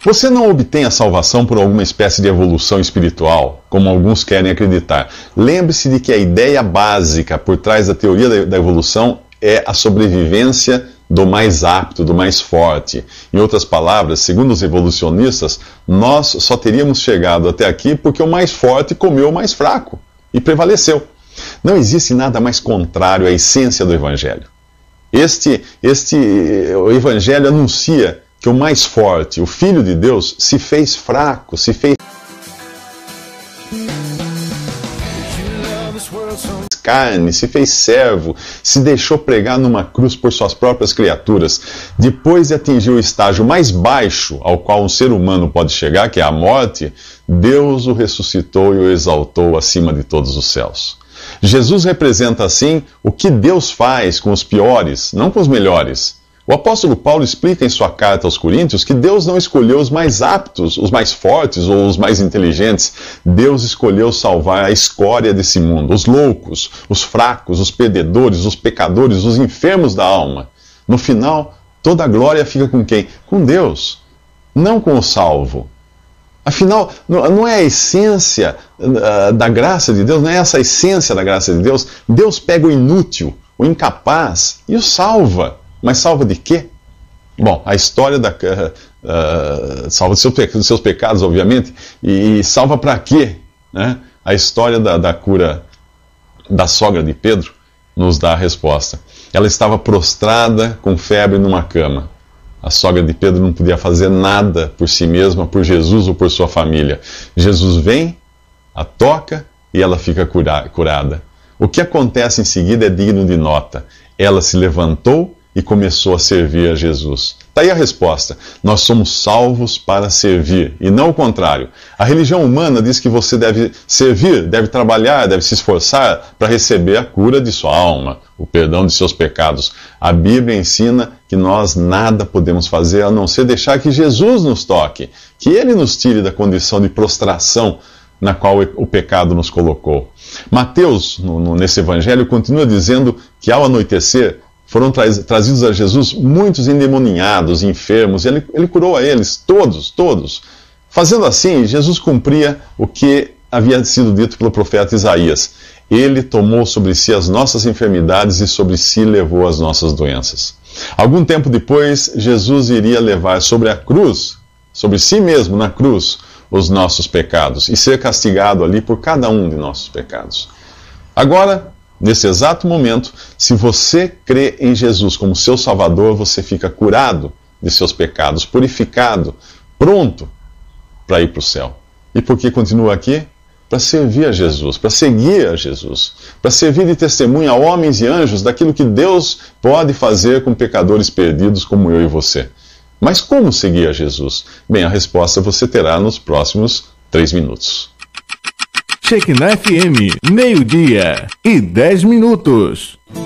Você não obtém a salvação por alguma espécie de evolução espiritual, como alguns querem acreditar. Lembre-se de que a ideia básica por trás da teoria da evolução é a sobrevivência do mais apto, do mais forte. Em outras palavras, segundo os evolucionistas, nós só teríamos chegado até aqui porque o mais forte comeu o mais fraco e prevaleceu. Não existe nada mais contrário à essência do Evangelho. O Evangelho anuncia que o mais forte, o Filho de Deus, se fez fraco, se fez carne, se fez servo, se deixou pregar numa cruz por suas próprias criaturas. Depois de atingir o estágio mais baixo ao qual um ser humano pode chegar, que é a morte, Deus o ressuscitou e o exaltou acima de todos os céus. Jesus representa, assim, o que Deus faz com os piores, não com os melhores. O apóstolo Paulo explica em sua carta aos Coríntios que Deus não escolheu os mais aptos, os mais fortes ou os mais inteligentes. Deus escolheu salvar a escória desse mundo, os loucos, os fracos, os perdedores, os pecadores, os enfermos da alma. No final, toda a glória fica com quem? Com Deus, não com o salvo. Afinal, não é a essência da graça de Deus, não é essa a essência da graça de Deus. Deus pega o inútil, o incapaz e o salva. Mas salva de quê? Bom, a história salva dos seus pecados, obviamente, e salva para quê? Né? A história da cura da sogra de Pedro nos dá a resposta. Ela estava prostrada com febre numa cama. A sogra de Pedro não podia fazer nada por si mesma, por Jesus ou por sua família. Jesus vem, a toca e ela fica curada. O que acontece em seguida é digno de nota. Ela se levantou e começou a servir a Jesus. Está aí a resposta. Nós somos salvos para servir, e não o contrário. A religião humana diz que você deve servir, deve trabalhar, deve se esforçar para receber a cura de sua alma, o perdão de seus pecados. A Bíblia ensina que nós nada podemos fazer a não ser deixar que Jesus nos toque, que Ele nos tire da condição de prostração na qual o pecado nos colocou. Mateus, nesse evangelho, continua dizendo que ao anoitecer, foram trazidos a Jesus muitos endemoninhados, enfermos, e ele curou a eles, todos. Fazendo assim, Jesus cumpria o que havia sido dito pelo profeta Isaías. Ele tomou sobre si as nossas enfermidades e sobre si levou as nossas doenças. Algum tempo depois, Jesus iria levar sobre a cruz, sobre si mesmo na cruz, os nossos pecados e ser castigado ali por cada um de nossos pecados. Agora, nesse exato momento, se você crê em Jesus como seu Salvador, você fica curado de seus pecados, purificado, pronto para ir para o céu. E por que continua aqui? Para servir a Jesus, para seguir a Jesus, para servir de testemunha a homens e anjos daquilo que Deus pode fazer com pecadores perdidos como eu e você. Mas como seguir a Jesus? Bem, a resposta você terá nos próximos 3 minutos. Shekinah FM, 12:10.